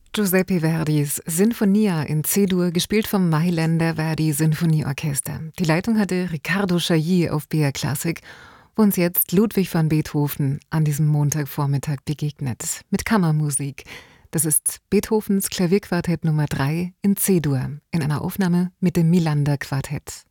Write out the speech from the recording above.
Giuseppe Verdis Sinfonia in C-Dur, gespielt vom Mailänder Verdi Sinfonieorchester. Die Leitung hatte Riccardo Chailly auf BR Classic, wo uns jetzt Ludwig van Beethoven an diesem Montagvormittag begegnet. Mit Kammermusik. Das ist Beethovens Klavierquartett Nummer 3 in C-Dur, in einer Aufnahme mit dem Milander Quartett.